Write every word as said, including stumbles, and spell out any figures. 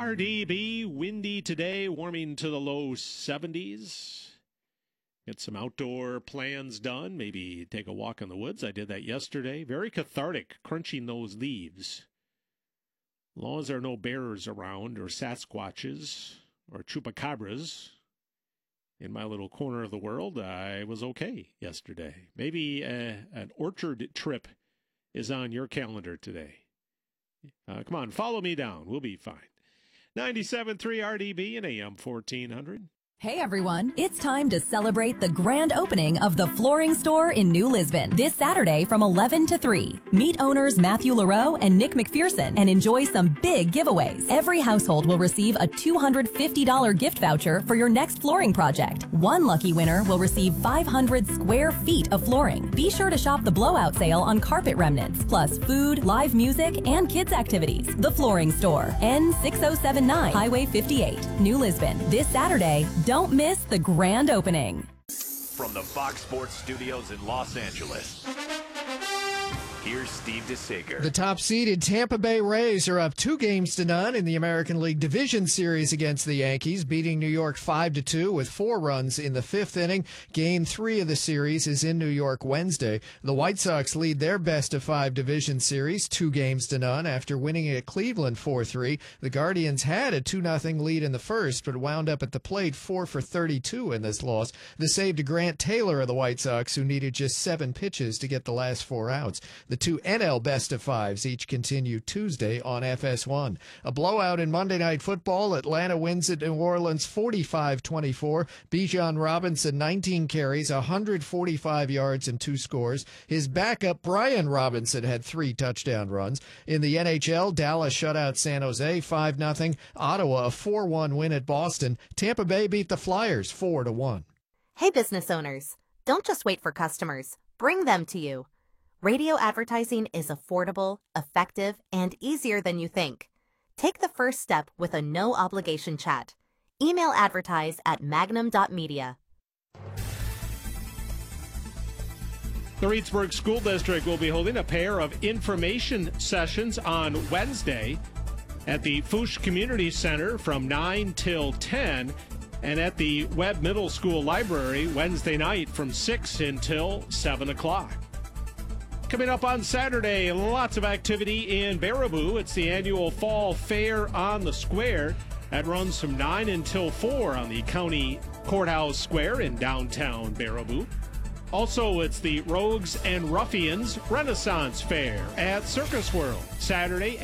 R D B, windy today, warming to the low seventies. Get some outdoor plans done. Maybe take a walk in the woods. I did that yesterday. Very cathartic, crunching those leaves. As long as there are no bears around or Sasquatches or chupacabras in my little corner of the world, I was okay yesterday. Maybe uh, an orchard trip is on your calendar today. Uh, come on, follow me down. We'll be fine. ninety-seven point three R D B and A M fourteen hundred. Hey everyone, it's time to celebrate the grand opening of the Flooring Store in New Lisbon this Saturday from eleven to three. Meet owners Matthew LaRoe and Nick McPherson and enjoy some big giveaways. Every household will receive a two hundred fifty dollars gift voucher for your next flooring project. One lucky winner will receive five hundred square feet of flooring. Be sure to shop the blowout sale on carpet remnants, plus food, live music, and kids activities. The Flooring Store, N six oh seven nine Highway fifty-eight, New Lisbon, this Saturday. Don't miss the grand opening. From the Fox Sports Studios in Los Angeles, here's Steve DeSager. The top-seeded Tampa Bay Rays are up two games to none in the American League Division Series against the Yankees, beating New York five to two with four runs in the fifth inning. Game three of the series is in New York Wednesday. The White Sox lead their best-of-five division series two games to none after winning at Cleveland four three. The Guardians had a two nothing lead in the first, but wound up at the plate four for thirty-two in this loss. The save to Grant Taylor of the White Sox, who needed just seven pitches to get the last four outs. The two N L best-of-fives each continue Tuesday on F S one. A blowout in Monday Night Football. Atlanta wins at New Orleans forty-five twenty-four. Bijan Robinson, nineteen carries, one hundred forty-five yards, and two scores. His backup, Brian Robinson, had three touchdown runs. In the N H L, Dallas shut out San Jose five nothing. Ottawa, a four one win at Boston. Tampa Bay beat the Flyers four to one. Hey, business owners, don't just wait for customers. Bring them to you. Radio advertising is affordable, effective, and easier than you think. Take the first step with a no-obligation chat. Email advertise at magnum dot media. The Reedsburg School District will be holding a pair of information sessions on Wednesday at the Fouche Community Center from nine till ten, and at the Webb Middle School Library Wednesday night from six until seven o'clock. Coming up on Saturday, lots of activity in Baraboo. It's the annual Fall Fair on the Square. That runs from nine until four on the County Courthouse Square in downtown Baraboo. Also, it's the Rogues and Ruffians Renaissance Fair at Circus World, Saturday